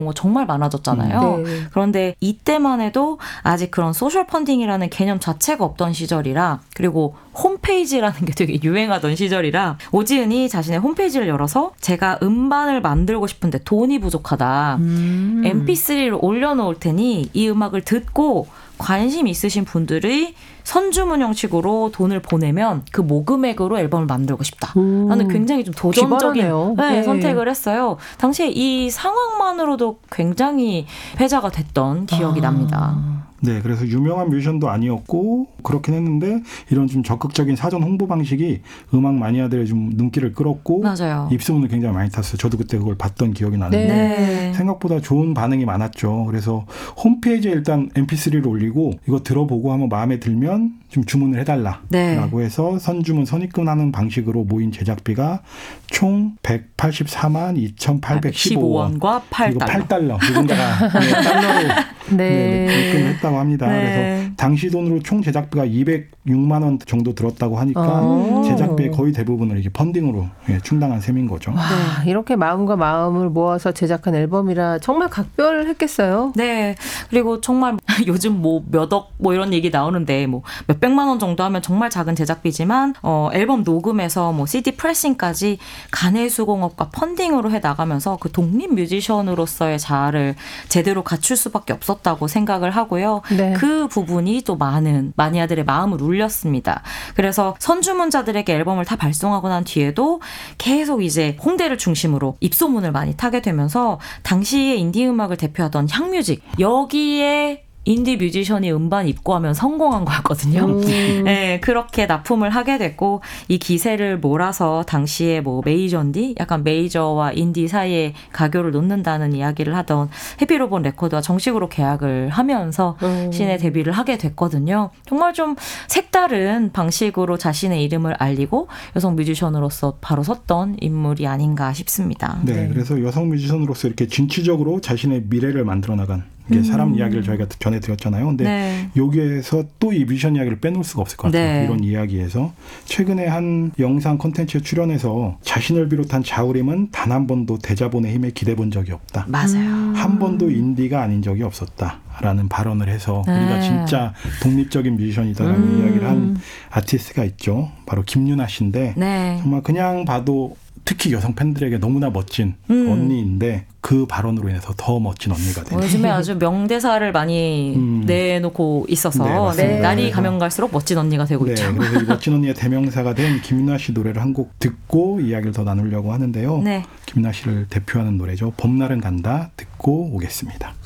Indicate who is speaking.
Speaker 1: 정말 많아졌잖아요.
Speaker 2: 네.
Speaker 1: 그런데 이때만 해도 아직 그런 소셜 펀딩이라는 개념 자체가 없던 시절이라, 그리고 홈페이지라는 게 되게 유행하던 시절이라 오지은이 자신의 홈페이지를 열어서 제가 음반을 만들고 싶은데 돈이 부족하다. mp3를 올려놓을 테니 이 음악을 듣고 관심 있으신 분들이 선주문 형식으로 돈을 보내면 그 모금액으로 앨범을 만들고 싶다. 라는 굉장히 좀 도전적인 네, 선택을 했어요. 당시에 이 상황만으로도 굉장히 회자가 됐던 기억이 납니다.
Speaker 3: 네, 그래서 유명한 뮤지션도 아니었고 그렇긴 했는데 이런 좀 적극적인 사전 홍보 방식이 음악 마니아들의 좀 눈길을 끌었고
Speaker 1: 맞아요.
Speaker 3: 입소문을 굉장히 많이 탔어요. 저도 그때 그걸 봤던 기억이 나는데
Speaker 1: 네.
Speaker 3: 생각보다 좋은 반응이 많았죠. 그래서 홈페이지에 일단 mp3를 올리고 이거 들어보고 한번 마음에 들면 좀 주문을 해달라라고
Speaker 1: 네.
Speaker 3: 해서 선주문 선입금하는 방식으로 모인 제작비가 총 184만 2,815원과
Speaker 1: 8달러.
Speaker 3: 그리고 8달러. 누군가가 달러로 입금을 했다고 합니다.
Speaker 1: 네.
Speaker 3: 그래서 당시 돈으로 총 제작비가 206만 원 정도 들었다고 하니까 제작비의 거의 대부분을 이게 펀딩으로 충당한 셈인 거죠.
Speaker 2: 와, 이렇게 마음과 마음을 모아서 제작한 앨범이라 정말 각별했겠어요.
Speaker 1: 네. 그리고 정말 요즘 몇 억 이런 얘기 나오는데 몇백만 원 정도 하면 정말 작은 제작비지만 앨범 녹음에서 CD 프레싱까지 가내수공업과 펀딩으로 해 나가면서 그 독립 뮤지션으로서의 자아를 제대로 갖출 수밖에 없었다고 생각을 하고요.
Speaker 2: 네.
Speaker 1: 그 부분이 또 많은 마니아들의 마음을 울렸습니다. 그래서 선주문자들에게 앨범을 다 발송하고 난 뒤에도 계속 이제 홍대를 중심으로 입소문을 많이 타게 되면서 당시에 인디 음악을 대표하던 향뮤직, 여기에 인디 뮤지션이 음반 입고하면 성공한 거였거든요. 네, 그렇게 납품을 하게 됐고 이 기세를 몰아서 당시에 메이저인디, 약간 메이저와 인디 사이에 가교를 놓는다는 이야기를 하던 헤비로본 레코드와 정식으로 계약을 하면서 신의 데뷔를 하게 됐거든요. 정말 좀 색다른 방식으로 자신의 이름을 알리고 여성 뮤지션으로서 바로 섰던 인물이 아닌가 싶습니다.
Speaker 3: 네, 그래서 여성 뮤지션으로서 이렇게 진취적으로 자신의 미래를 만들어 나간 이게 사람 이야기를 저희가 전해드렸잖아요. 근데 여기에서 또 이 뮤지션 이야기를 빼놓을 수가 없을 것 같아요.
Speaker 1: 네.
Speaker 3: 이런 이야기에서 최근에 한 영상 콘텐츠에 출연해서 자신을 비롯한 자우림은 단 한 번도 대자본의 힘에 기대본 적이 없다.
Speaker 1: 맞아요.
Speaker 3: 한 번도 인디가 아닌 적이 없었다라는 발언을 해서 우리가 진짜 독립적인 뮤지션이다라는 이야기를 한 아티스트가 있죠. 바로 김유나 씨인데 정말 그냥 봐도 특히 여성 팬들에게 너무나 멋진 언니인데 그 발언으로 인해서 더 멋진 언니가 되는.
Speaker 1: 요즘에 아주 명대사를 많이 내놓고 있어서 날이 가면 갈수록 멋진 언니가 되고 있죠.
Speaker 3: 그래서 이 멋진 언니의 대명사가 된 김윤아 씨 노래를 한 곡 듣고 이야기를 더 나누려고 하는데요. 김윤아 씨를 대표하는 노래죠. 봄날은 간다 듣고 오겠습니다.